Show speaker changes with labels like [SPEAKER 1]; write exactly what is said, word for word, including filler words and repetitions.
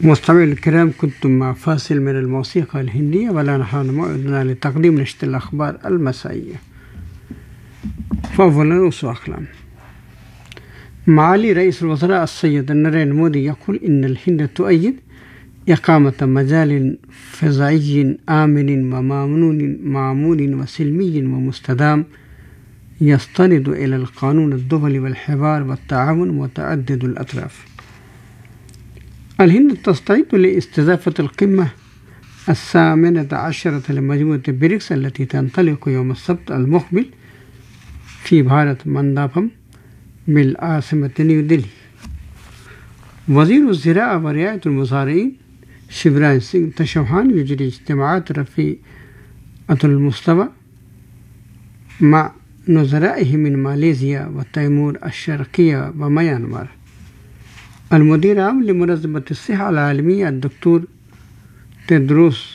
[SPEAKER 1] مستمعي الكرام، كنتم مع فاصل من الموسيقى الهندية، ولا نحن موعدنا لتقديم نشرة الأخبار المسائية. فأولا رؤوس أقلام. معالي رئيس الوزراء السيد ناريندرا مودي يقول إن الهند تؤيد إقامة مجال فضائي آمن ومامون مامون وسلمي ومستدام يستند إلى القانون الدولي والحوار والتعاون متعدد الأطراف. الهند تستعد لاستضافة القمة الثامنة عشرة لمجموعة بريكس التي تنطلق يوم السبت المقبل في بحيرة مندابم بالعاصمة نيودلهي. وزير الزراعة ورعاية المزارعين شيفراج سينغ تشوهان يجري اجتماعات رفيعة المستوى مع نظرائه من ماليزيا وتيمور الشرقية وميانمار. المدير العام لمنظمة الصحة العالمية الدكتور تيدروس